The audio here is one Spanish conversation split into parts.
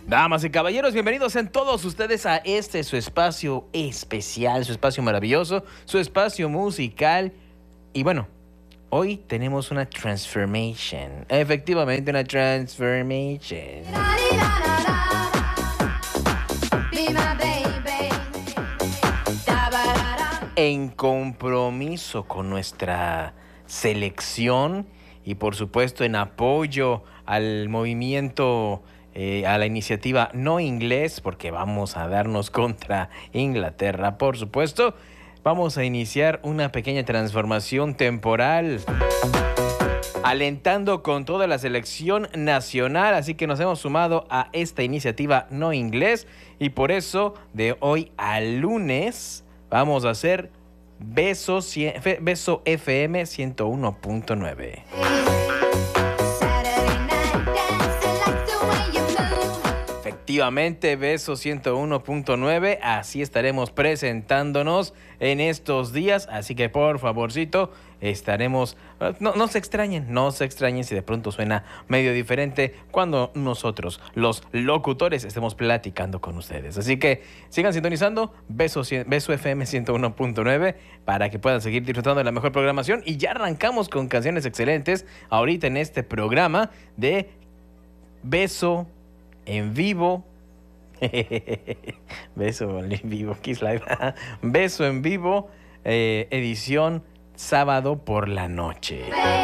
Damas y caballeros, bienvenidos sean todos ustedes a este su espacio especial, su espacio maravilloso, su espacio musical. Y bueno, hoy tenemos una transformation, efectivamente una transformation. En compromiso con nuestra selección y por supuesto en apoyo al movimiento, a la iniciativa No Inglés, porque vamos a darnos contra Inglaterra, por supuesto. Vamos a iniciar una pequeña transformación temporal, alentando con toda la selección nacional, así que nos hemos sumado a esta iniciativa No Inglés y por eso de hoy al lunes vamos a hacer Beso FM 101.9. Efectivamente, Beso 101.9, así estaremos presentándonos en estos días, así que por favorcito estaremos, no se extrañen si de pronto suena medio diferente cuando nosotros, los locutores, estemos platicando con ustedes. Así que sigan sintonizando Beso FM 101.9 para que puedan seguir disfrutando de la mejor programación y ya arrancamos con canciones excelentes ahorita en este programa de Beso en vivo. Beso en vivo, Kiss Live. Beso en vivo, edición sábado por la noche.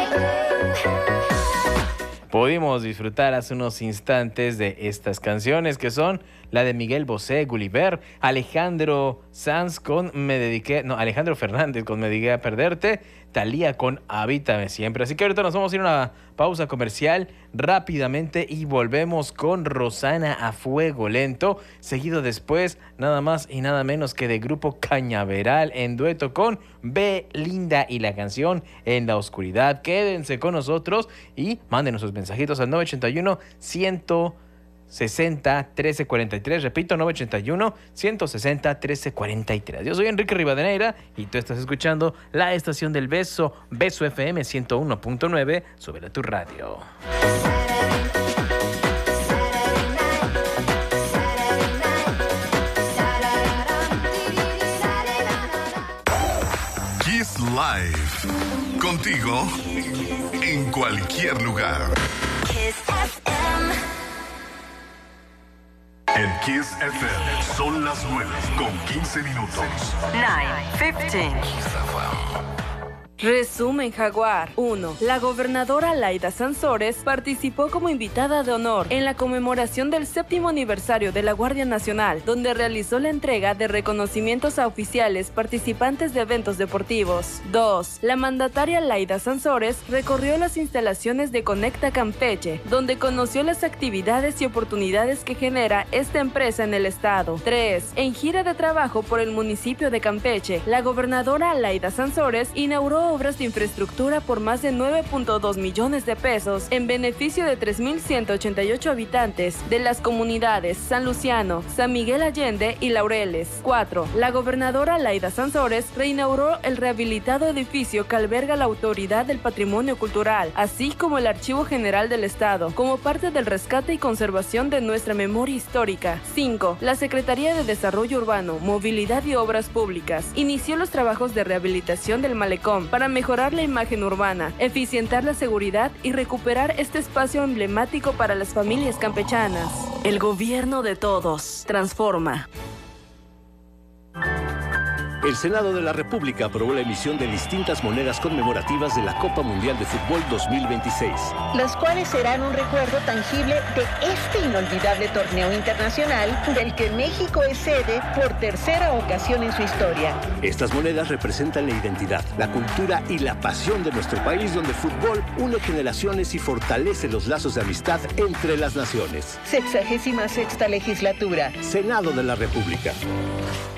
Pudimos disfrutar hace unos instantes de estas canciones que son la de Miguel Bosé, Gulliver, Alejandro Fernández con Me Dediqué a Perderte, Thalía con Habítame Siempre. Así que ahorita nos vamos a ir a una pausa comercial rápidamente y volvemos con Rosana a Fuego Lento, seguido después nada más y nada menos que de Grupo Cañaveral en dueto con Belinda y la canción En la Oscuridad. Quédense con nosotros y mándenos sus mensajitos al 981-160-1343. Repito, 981-160-1343. Yo soy Enrique Rivadeneira y tú estás escuchando la estación del Beso, Beso FM 101.9. Súbele a tu radio. Kiss Live. Contigo en cualquier lugar. Kiss FM. En Kiss FM son las 9:15. 9:15. Resumen Jaguar 1. La gobernadora Laida Sansores participó como invitada de honor en la conmemoración del 7º aniversario de la Guardia Nacional, donde realizó la entrega de reconocimientos a oficiales participantes de eventos deportivos. 2. La mandataria Laida Sansores recorrió las instalaciones de Conecta Campeche, donde conoció las actividades y oportunidades que genera esta empresa en el estado. 3. En gira de trabajo por el municipio de Campeche, la gobernadora Laida Sansores inauguró obras de infraestructura por más de 9.2 millones de pesos en beneficio de 3.188 habitantes de las comunidades San Luciano, San Miguel Allende y Laureles. 4. La gobernadora Laida Sansores reinauguró el rehabilitado edificio que alberga la Autoridad del Patrimonio Cultural, así como el Archivo General del Estado, como parte del rescate y conservación de nuestra memoria histórica. 5. La Secretaría de Desarrollo Urbano, Movilidad y Obras Públicas inició los trabajos de rehabilitación del malecón para mejorar la imagen urbana, eficientar la seguridad y recuperar este espacio emblemático para las familias campechanas. El gobierno de todos. Transforma. El Senado de la República aprobó la emisión de distintas monedas conmemorativas de la Copa Mundial de Fútbol 2026. Las cuales serán un recuerdo tangible de este inolvidable torneo internacional del que México es sede por tercera ocasión en su historia. Estas monedas representan la identidad, la cultura y la pasión de nuestro país, donde el fútbol une generaciones y fortalece los lazos de amistad entre las naciones. 66ª legislatura. Senado de la República.